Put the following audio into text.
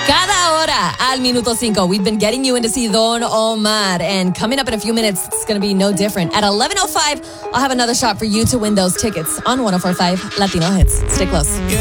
Cada hora al minuto 5, we've been getting you in to see Don Omar. And coming up in a few minutes, it's going to be no different. At 11:05, I'll have another shot for you to win those tickets on 104.5 Latino Hits. Stay close.